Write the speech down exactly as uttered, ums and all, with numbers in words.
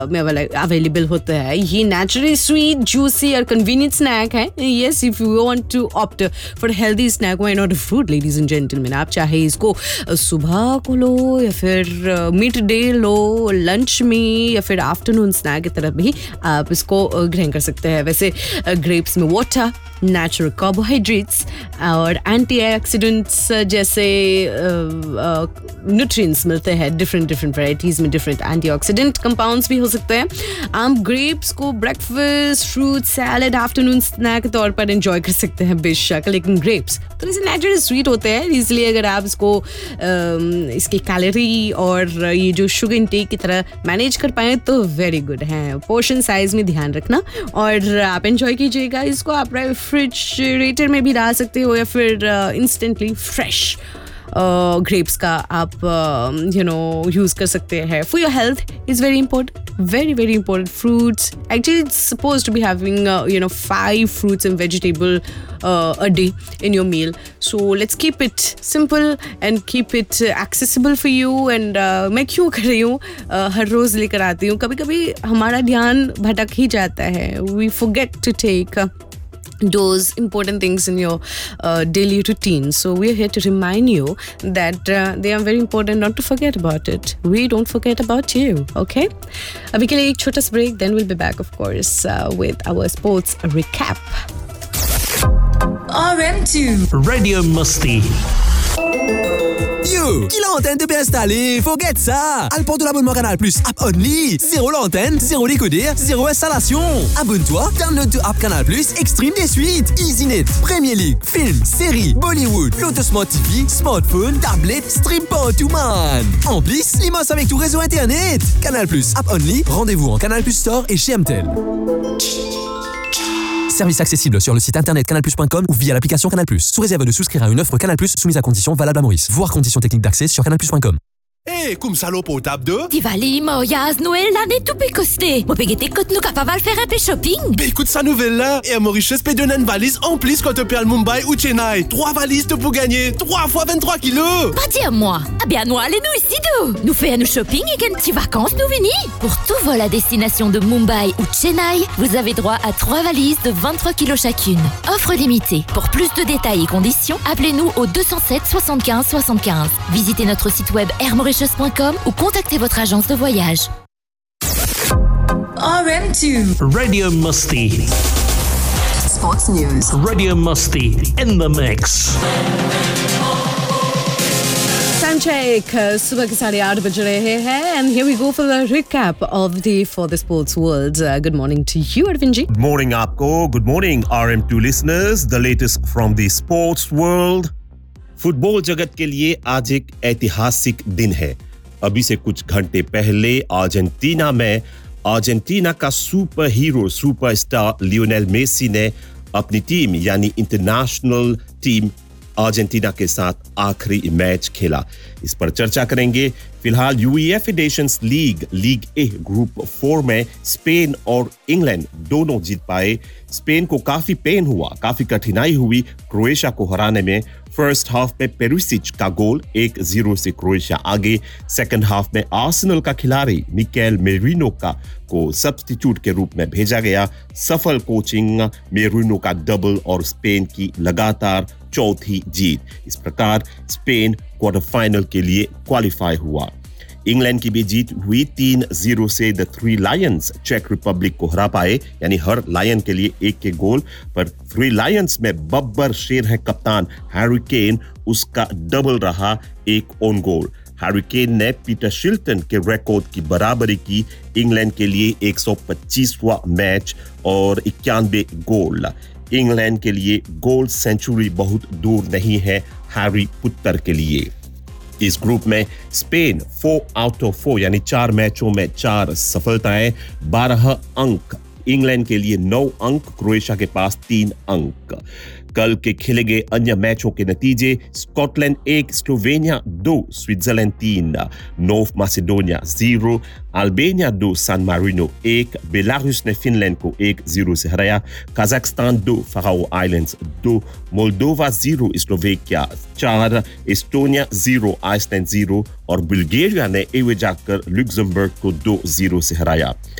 में अवेलेबल होता है. ये नेचुरली स्वीट, जूसी और कन्वीनियंट स्नैक है. Yes, if you want to opt for healthy snack, why not a fruit, ladies and gentleman. आप चाहे इसको सुबह को लो या फिर मिड डे लो, लंच में या फिर आफ्टरनून स्नैक की तरफ भी आप इसको ग्रहण कर सकते हैं. वैसे ग्रेप्स में वाटर, नेचुरल कार्बोहाइड्रेट्स और एंटीऑक्सीडेंट्स जैसे न्यूट्रिएंट्स मिलते हैं. डिफरेंट डिफरेंट वैरायटीज़ में डिफरेंट एंटीऑक्सीडेंट कंपाउंड्स भी हो सकते हैं. आप ग्रेप्स को breakfast, fruit salad, afternoon snack के तौर पर एंजॉय कर सकते हैं बेशक. लेकिन ग्रेप्स तो इसे नेचुरली स्वीट होते हैं, इसलिए अगर आप इसको इसकी कैलोरी और ये जो शुगर इंटेक की तरह मैनेज कर पाएँ तो वेरी गुड है. पोर्शन साइज में ध्यान रखना और आप एंजॉय कीजिएगा इसको. आप रेफ्रिजरेटर में भी डाल सकते हो या फिर इंस्टेंटली फ्रेश ग्रेप्स का आप यू नो यूज़ कर सकते हैं. For your health is very important, very very important. Fruits, actually it's supposed to be having uh, you know five fruits and vegetable uh, a day in your meal, so let's keep it simple and keep it uh, accessible for you. And uh, मैं क्यों कर रही हूँ uh, हर रोज़ लेकर आती हूँ, कभी कभी हमारा ध्यान भटक ही जाता है. We forget to take uh, those important things in your uh, daily routine. So we're here to remind you that uh, they are very important, not to forget about it. We don't forget about you, okay? अभी के लिए एक छोटा सा break, then we'll be back, of course, uh, with our sports recap. R M two Radio Musti. Yo, qui l'antenne de bien installée, forget ça. Alport de l'abonnement Canal Plus App Only. Zéro l'antenne, zéro décodeur, zéro installation. Abonne-toi, download to App Canal Plus, extreme des suites, EasyNet, Premier League, films, séries, Bollywood, Lotus Smart T V, smartphone, tablette, stream partout man. En plus, l'immense avec tout réseau internet. Canal Plus App Only, rendez-vous en Canal Plus Store et chez Amtel. Service accessible sur le site internet canal plus point com ou via l'application Canal Plus. Sous réserve de souscrire à une offre Canal Plus soumise à conditions valables à Maurice. Voir conditions techniques d'accès sur canal plus point com. Eh, comme salope au table de? Diwali, Moyaz, Noël, l'année tout peut coster. Moi, pégueté, quand nous capables faire un peu shopping. Ben écoute sa nouvelle là, et à Mauritius, peut donner une valise en plus quand tu perds Mumbai ou Chennai. Trois valises te pour gagner, trois fois vingt-trois kilos. Pas dire moi. Ah bien, nous allez-nous ici d'où? Nous faisons un shopping et qu'un petit vacances nous venir. Pour tout vol à destination de Mumbai ou Chennai, vous avez droit à trois valises de vingt-trois kilos chacune. Offre limitée. Pour plus de détails et conditions, appelez-nous au deux zéro sept soixante-quinze soixante-quinze. Visitez notre site web air mauritius point com ou contactez votre agence de voyage. R M two Radio Musti. Sports News. Radio Musti in the mix. Time check. सुबह के साढ़े आठ बज रहे हैं, and here we go for the recap of the day for the sports world. Uh, good morning to you, Arvind ji. Good morning, aapko. Good morning, R M two listeners. The latest from the sports world. Football जगत के लिए आज एक ऐतिहासिक दिन है. अभी से कुछ घंटे पहले अर्जेंटीना में अर्जेंटीना का super hero superstar Lionel Messi ने अपनी टीम यानी इंटरनेशनल टीम अर्जेंटीना के साथ आखिरी मैच खेला. इस पर चर्चा करेंगे. फिलहाल यूईएफए नेशंस लीग लीग ए ग्रुप फोर में स्पेन और इंग्लैंड दोनों जीत पाए. स्पेन को काफी पेन हुआ, काफी कठिनाई हुई क्रोएशिया को हराने में. फर्स्ट हाफ में पेरिसिच का गोल एक जीरो से क्रोएशिया आगे. सेकंड हाफ में आर्सेनल का खिलाड़ी मिकेल मेरिनो का को सब्स्टिट्यूट के रूप में भेजा गया. सफल कोचिंग, मेरिनो का डबल और स्पेन की लगातार चौथी जीत. इस प्रकार स्पेन क्वार्टर फाइनल के लिए क्वालिफाई हुआ. इंग्लैंड की भी जीत हुई. तीन जीरो से the three Lions check Republic को हरा पाए, यानी हर लायन के लिए एक के गोल. पर थ्री लायंस में बब्बर शेर है कप्तान हैरी केन, उसका डबल रहा, एक ओन गोल. हैरी केन ने पीटर शिल्टन के रिकॉर्ड की बराबरी की. इंग्लैंड के लिए एक सौ पच्चीसवां मैच और इक्यानवे गोल. इंग्लैंड के लिए गोल सेंचुरी बहुत दूर नहीं है हैरी पुत्तर के लिए. इस ग्रुप में Spain four out of four यानी चार मैचों में चार सफलताएं, बारह अंक इंग्लैंड के लिए नौ अंक, क्रोएशिया के पास तीन अंक। कल के खेले गए अन्य मैचों के नतीजे: स्कॉटलैंड एक, स्लोवेनिया दो, स्विट्जरलैंड तीन, नॉर्थ मैसेडोनिया जीरो, अल्बानिया दो, सैन मारिनो एक, बेलारूस ने फिनलैंड को एक जीरो से हराया, कजाकिस्तान दो, फराओ आइलैंड्स दो, मोल्डोवा जीरो, स्लोवेकिया चार, एस्टोनिया जीरो, आइसलैंड जीरो और बुल्गारिया ने एवे जाकर लुक्समबर्ग को दो जीरो से हराया।